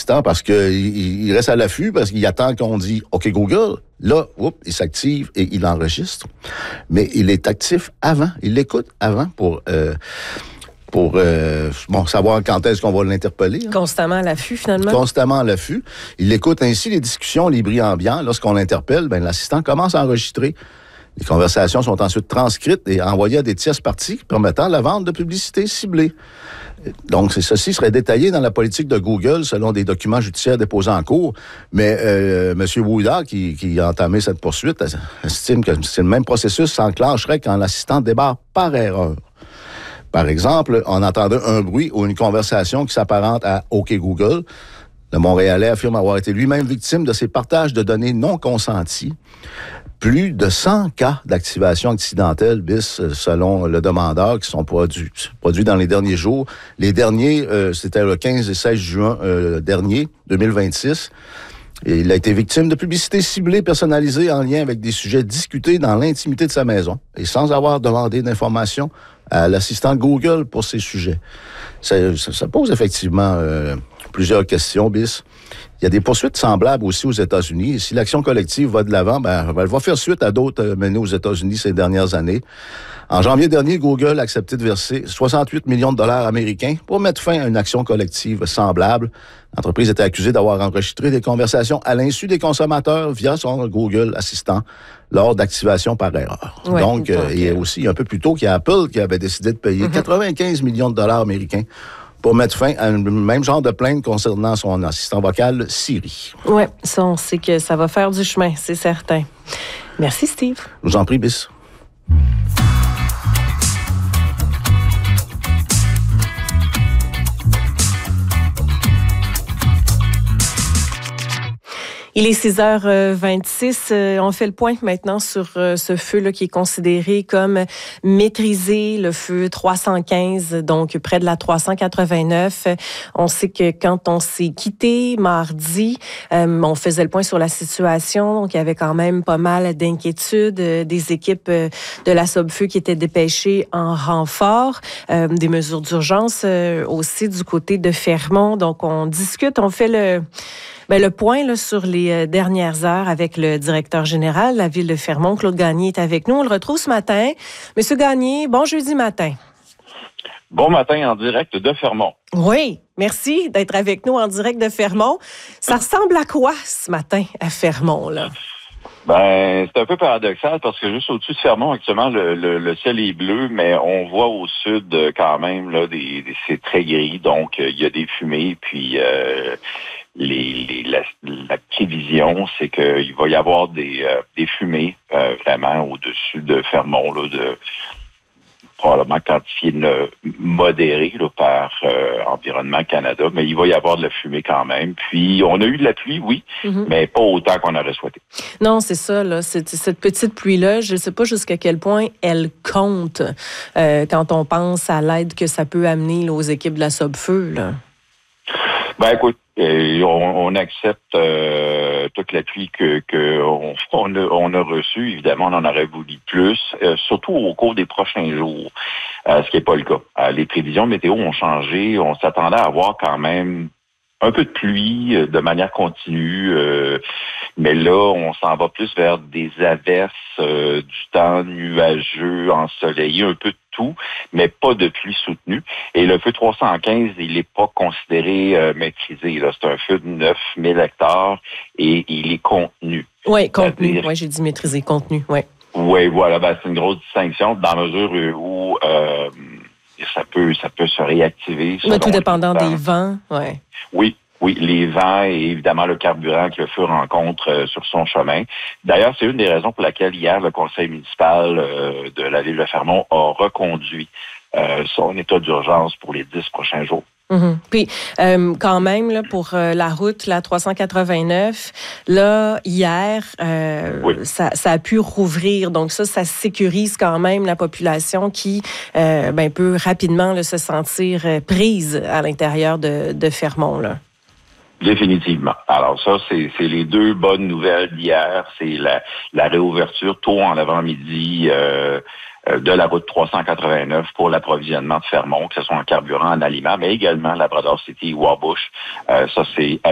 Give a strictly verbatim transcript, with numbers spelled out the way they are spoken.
l'assistant parce qu'il il reste à l'affût, parce qu'il attend qu'on dit « OK, Google ». Là, oups, il s'active et il enregistre. Mais il est actif avant. Il l'écoute avant pour... Euh, pour euh, bon, savoir quand est-ce qu'on va l'interpeller. Hein. Constamment à l'affût, finalement. Constamment à l'affût. Il écoute ainsi les discussions, les bris ambiants. Lorsqu'on l'interpelle, ben, l'assistant commence à enregistrer. Les conversations sont ensuite transcrites et envoyées à des tierces parties permettant la vente de publicité ciblée. Donc, ceci serait détaillé dans la politique de Google selon des documents judiciaires déposés en cours. Mais euh, M. Wouda, qui, qui a entamé cette poursuite, estime que c'est le même processus s'enclencherait quand l'assistant débarque par erreur. Par exemple, on entendait un bruit ou une conversation qui s'apparente à « OK Google ». Le Montréalais affirme avoir été lui-même victime de ces partages de données non consentis. Plus de cent cas d'activation accidentelle, bis, selon le demandeur, qui sont produits, produits dans les derniers jours. Les derniers, euh, c'était le quinze et seize juin euh, dernier, deux mille vingt-six. Et il a été victime de publicité ciblée personnalisée en lien avec des sujets discutés dans l'intimité de sa maison et sans avoir demandé d'informations à l'assistant Google pour ces sujets. Ça, ça, ça pose effectivement euh, plusieurs questions, bis. Il y a des poursuites semblables aussi aux États-Unis. Et si l'action collective va de l'avant, ben, elle va faire suite à d'autres menées aux États-Unis ces dernières années. En janvier dernier, Google a accepté de verser soixante-huit millions de dollars américains pour mettre fin à une action collective semblable. L'entreprise était accusée d'avoir enregistré des conversations à l'insu des consommateurs via son Google Assistant lors d'activation par erreur. Ouais, donc, euh, il y a aussi un peu plus tôt qu'il y a Apple qui avait décidé de payer mm-hmm. quatre-vingt-quinze millions de dollars américains pour mettre fin à un même genre de plainte concernant son assistant vocal Siri. Oui, ça, on sait que ça va faire du chemin, c'est certain. Merci, Steve. Je vous en prie, bis. Il est six heures vingt-six. On fait le point maintenant sur ce feu là, qui est considéré comme maîtrisé, le feu trois cent quinze, donc près de la trois cent quatre-vingt-neuf. On sait que quand on s'est quitté mardi, euh, on faisait le point sur la situation. Donc, il y avait quand même pas mal d'inquiétudes, des équipes de la Sopfeu qui étaient dépêchées en renfort, euh, des mesures d'urgence euh, aussi du côté de Fermont. Donc, on discute, on fait le... Bien, le point là, sur les dernières heures avec le directeur général de la ville de Fermont, Claude Gagné, est avec nous. On le retrouve ce matin. Monsieur Gagné, bon jeudi matin. Bon matin en direct de Fermont. Oui, merci d'être avec nous en direct de Fermont. Ça ressemble à quoi ce matin à Fermont, là? Ben, c'est un peu paradoxal parce que juste au-dessus de Fermont, actuellement, le, le, le ciel est bleu, mais on voit au sud quand même, là, des, des c'est très gris, donc il y a des fumées, puis euh, les, les, la, la prévision, c'est qu'il va y avoir des, euh, des fumées euh, vraiment au-dessus de Fermont, là, de probablement quantifié de modéré là, par euh, Environnement Canada, mais il va y avoir de la fumée quand même. Puis, on a eu de la pluie, oui, mm-hmm. mais pas autant qu'on aurait souhaité. Non, c'est ça, là. C'est, cette petite pluie-là, je ne sais pas jusqu'à quel point elle compte euh, quand on pense à l'aide que ça peut amener là, aux équipes de la Sopfeu, là. Ben, écoute, euh, on, on accepte euh, toute la pluie que, que on, on, a, on a reçue. Évidemment, on en aurait voulu plus, euh, surtout au cours des prochains jours, euh, ce qui n'est pas le cas. Euh, les prévisions météo ont changé. On s'attendait à avoir quand même un peu de pluie euh, de manière continue, euh, mais là, on s'en va plus vers des averses, euh, du temps nuageux, ensoleillé, un peu de tout, mais pas de pluie soutenue. Et le feu trois cent quinze, il n'est pas considéré euh, maîtrisé. Là. C'est un feu de neuf mille hectares et il est contenu. Oui, contenu. Oui, j'ai dit maîtrisé, contenu, oui. Oui, voilà. Ben, c'est une grosse distinction dans la mesure où euh, ça peut ça peut se réactiver. Mais tout dépendant des vents, ouais. Oui. Oui, les vents et évidemment le carburant que le feu rencontre euh, sur son chemin. D'ailleurs, c'est une des raisons pour laquelle hier, le conseil municipal euh, de la ville de Fermont a reconduit euh, son état d'urgence pour les dix prochains jours. Mm-hmm. Puis, euh, quand même, là, pour euh, la route, la trois cent quatre-vingt-neuf, là, hier, euh, oui. ça, ça a pu rouvrir. Donc ça, ça sécurise quand même la population qui euh, ben, peut rapidement là, se sentir euh, prise à l'intérieur de, de Fermont, là. Définitivement. Alors ça, c'est, c'est les deux bonnes nouvelles d'hier. C'est la, la réouverture tôt en avant-midi euh, de la route trois cent quatre-vingt-neuf pour l'approvisionnement de Fermont, que ce soit en carburant, en aliments, mais également Labrador City, Wabush. Euh, ça, c'est